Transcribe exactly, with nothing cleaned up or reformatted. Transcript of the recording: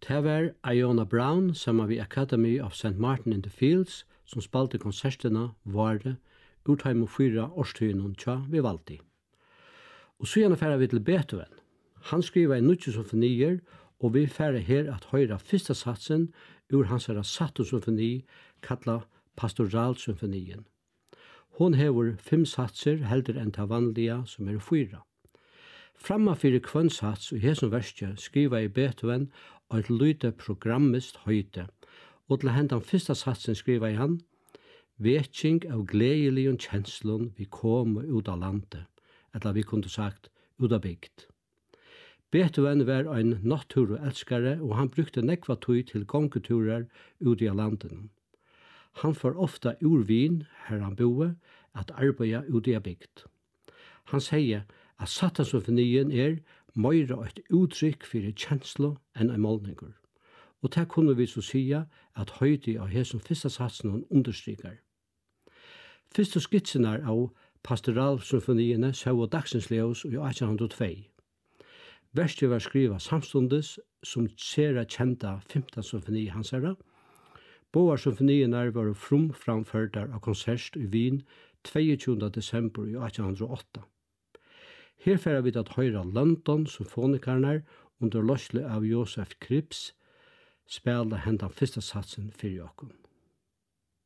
Det var Iona Brown sammen med Academy of Saint Martin in the Fields som spalte konsertene vare utheim og fyra årstøyene tja Vivaldi. Og så gjerne færa vi til Beethoven. Han skriver en nødje symfonier, og vi færa her at høyra fyrsta satsen ur hans herra Sato symfoni, kalla Pastoralsymfonien. Hon hever fem satser heldur enn ta vanliga som er fyra. Framma fyrir kvønnsats og hesum verskje skriva i Beethoven og et lyte programmist høyte, og til hendan fyrsta satsen skriva i han «Vekking av gledeligen kjenslun vi kom ut av landet», eller vi kunne sagt ut av bygd. Beethoven var ein natúruelskare og han brukte nekva tøy til gongeturer ut i landet. Han får ofta ur Wien, her han boe, at arbeida ut i bygd. Han sier at Satansymfonien er meira eit uttrykk fyrir kjenslo enn ein målningur. Og det kunne vi så sia at høyti av hesum fyrsta satsen hon understrykar. Fyrsta skitsenar av pastoralsymfoniene sjå dagsens leos i atjan hundrað og tvei. Verset var skriva samstundes som sera kjenta femta symfoni hansara. Boar symfoniene var frum framførdar av konsert i Wien tjueåtte desember i atjan hundrað og åtta. Her færa vi at høyra London symfonikarnar under løsle av Joseph Krips spela hendan fyrsta satsen fyrir okkum.